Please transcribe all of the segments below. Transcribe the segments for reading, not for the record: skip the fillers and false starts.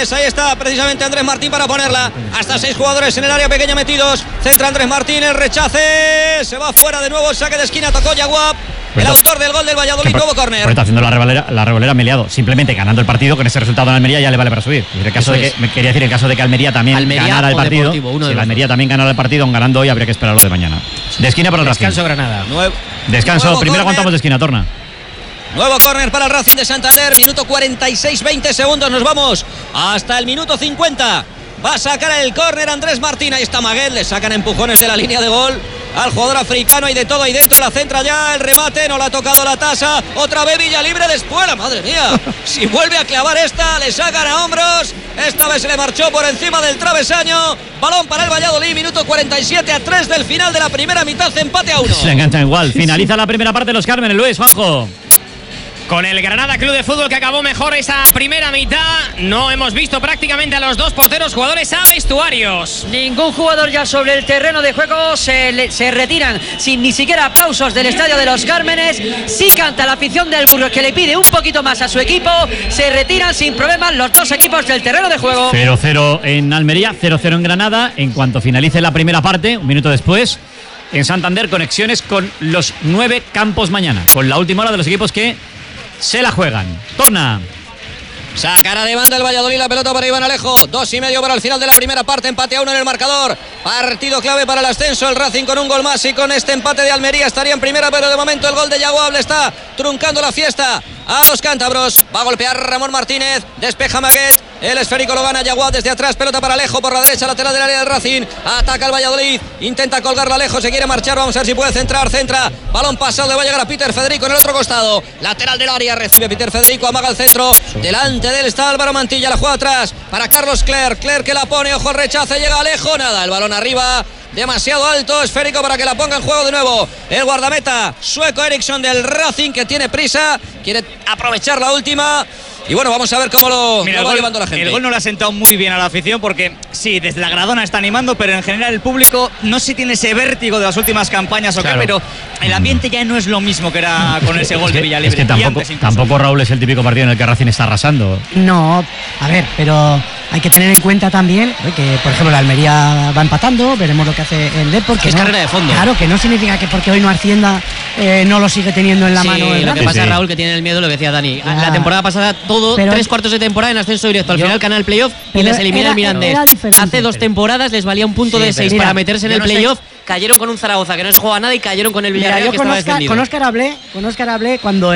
Andrés, ahí está precisamente Andrés Martín para ponerla. Hasta 6 jugadores en el área pequeña metidos. Centra Andrés Martín, el rechace. Se va fuera de nuevo, el saque de esquina, tocó Yaguab. El autor del gol del Valladolid, nuevo córner. Está haciendo la revolera Meliado. Simplemente ganando el partido, con ese resultado en Almería ya le vale para subir. En el caso de que Almería también ganara el partido, si la Almería también ganara el partido, aun ganando hoy, habría que esperar lo de mañana. De esquina para el Racing. Descanso Granada. Descanso, nuevo primero córner. aguantamos de esquina, Torna. Nuevo córner para el Racing de Santander, minuto 46, 20 segundos, nos vamos hasta el minuto 50. Va a sacar el córner Andrés Martín, ahí está Maguet, le sacan empujones de la línea de gol al jugador africano y de todo ahí dentro, la centra ya, el remate, no le ha tocado la tasa, otra vez Villalibre de Espuela, madre mía, si vuelve a clavar esta, le sacan a hombros, esta vez se le marchó por encima del travesaño, balón para el Valladolid, minuto 47 a 3 del final de la primera mitad, empate a 1. Se enganchan igual, finaliza la primera parte de los Cármenes, Luis, Juanjo. Con el Granada Club de Fútbol que acabó mejor esa primera mitad, no hemos visto prácticamente a los dos porteros jugadores a vestuarios. Ningún jugador ya sobre el terreno de juego, se retiran sin ni siquiera aplausos del estadio de los Cármenes. Sí canta la afición del Burgos que le pide un poquito más a su equipo, se retiran sin problemas los dos equipos del terreno de juego. 0-0 en Almería, 0-0 en Granada. En cuanto finalice la primera parte, un minuto después, en Santander, conexiones con los 9 campos mañana, con la última hora de los equipos que se la juegan. Torna. Sacará de banda el Valladolid la pelota para Iván Alejo. 2:30 para el final de la primera parte. Empate a 1 en el marcador. Partido clave para el ascenso. El Racing con un gol más y con este empate de Almería estaría en primera, pero de momento el gol de Yaguab le está truncando la fiesta a los cántabros. Va a golpear Ramón Martínez. Despeja Maguet. El esférico lo gana Yaguab desde atrás. Pelota para Alejo por la derecha, lateral del área del Racing. Ataca el Valladolid. Intenta colgarla Alejo. Se quiere marchar. Vamos a ver si puede centrar. Centra. Balón pasado. Le va a llegar a Peter Federico en el otro costado. Lateral del área. Recibe Peter Federico. Amaga el centro. Delante de él está Álvaro Mantilla. La juega atrás para Carlos Clerc. Clerc que la pone. Ojo al rechace. Llega Alejo. Nada. El balón arriba. Demasiado alto, esférico para que la ponga en juego de nuevo el guardameta sueco Eriksson del Racing, que tiene prisa, quiere aprovechar la última. Y bueno, vamos a ver cómo lo va llevando la gente. El gol no le ha sentado muy bien a la afición porque sí, desde la gradona está animando, pero en general el público no sé si tiene ese vértigo de las últimas campañas o qué, pero el ambiente ya no es lo mismo que era con ese gol de Villalibre. Es que tampoco Raúl es el típico partido en el que Racing está arrasando. No, a ver, pero hay que tener en cuenta también que, por ejemplo, la Almería va empatando, veremos lo que hace el Depor. Es carrera de fondo. Claro, que no significa que porque hoy no ascienda no lo sigue teniendo en la mano. Lo que pasa, Raúl, que tiene el miedo, lo que decía Dani. La temporada pasada, pero 3 cuartos de temporada en ascenso directo. Al final, canal playoff y les elimina el Mirandés. Hace 2 temporadas les valía un punto de 6 para meterse en el playoff. Cayeron con un Zaragoza que no se juega nada y cayeron con el Villarreal que estaba descendido. Con Óscar hablé cuando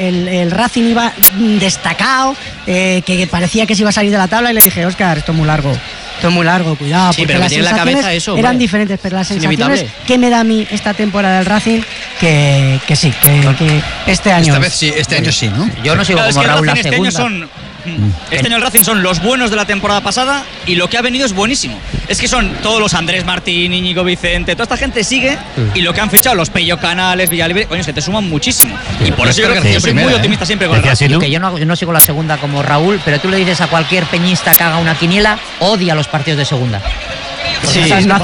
el Racing iba destacado, que parecía que se iba a salir de la tabla, y le dije: Óscar, esto es muy largo, cuidado, sí, porque pero las tiene la cabeza eso, eran diferentes, pero las sensaciones que me da a mí esta temporada del Racing, que sí, que este año este año sí, ¿no? Yo no sigo como Raúl la segunda. Este año el Racing son los buenos de la temporada pasada y lo que ha venido es buenísimo. Es que son todos los Andrés Martín, Íñigo Vicente, toda esta gente sigue, y lo que han fichado, los Pello Canales, Villalibre, coño, es que te suman muchísimo. Y por eso yo creo que yo soy muy optimista siempre con el Racing. Que yo no sigo la segunda como Raúl, pero tú le dices a cualquier peñista que haga una quiniela, odia los partidos de segunda. Sí.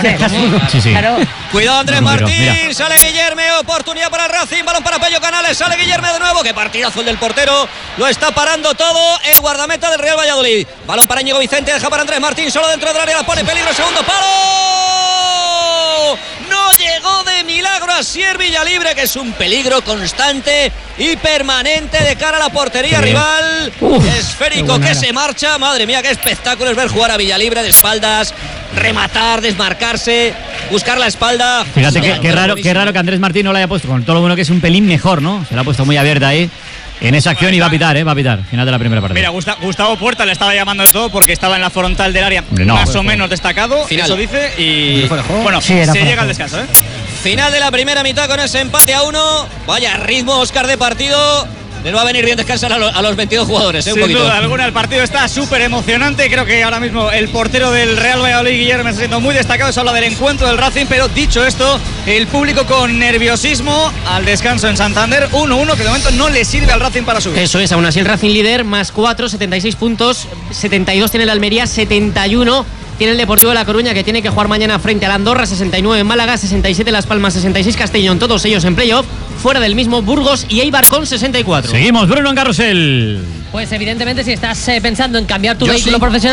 Claro. Cuidado Andrés Martín, sale Guillerme, oportunidad para el Racing, balón para Pello Canales, sale Guillerme de nuevo, qué partidazo el del portero, lo está parando todo el guardameta del Real Valladolid. Balón para Íñigo Vicente, deja para Andrés Martín, solo dentro del área, la pone peligro, segundo palo. No llegó de milagro a Asier Villalibre, que es un peligro constante y permanente de cara a la portería rival. Esférico que se marcha, madre mía, qué espectáculo es ver jugar a Villalibre de espaldas, rematar, desmarcarse, buscar la espalda. Fíjate qué raro que Andrés Martín no lo haya puesto, con todo lo bueno que es un pelín mejor, ¿no? Se lo ha puesto muy abierta ahí en esa acción y va a pitar, final de la primera parte. Mira, Gustavo Puerta le estaba llamando de todo porque estaba en la frontal del área, más o menos destacado, final. Eso dice, y bueno, se llega al descanso, Final de la primera mitad con ese empate a 1. Vaya ritmo, Óscar, de partido. Les va a venir bien descansar a los 22 jugadores, Sin duda alguna, el partido está súper emocionante. Creo que ahora mismo el portero del Real Valladolid, Guillermo, está siendo muy destacado. Se habla del encuentro del Racing, pero dicho esto, el público con nerviosismo al descanso en Santander, 1-1, que de momento no le sirve al Racing para subir. Eso es, aún así el Racing líder, más 4, 76 puntos, 72 tiene el Almería, 71 tiene el Deportivo de La Coruña, que tiene que jugar mañana frente al Andorra, 69 en Málaga, 67 Las Palmas, 66 Castellón, todos ellos en playoff. Fuera del mismo, Burgos y Eibar con 64. Seguimos, Bruno, en Carrusel. Pues evidentemente, si estás pensando en cambiar tu vehículo profesional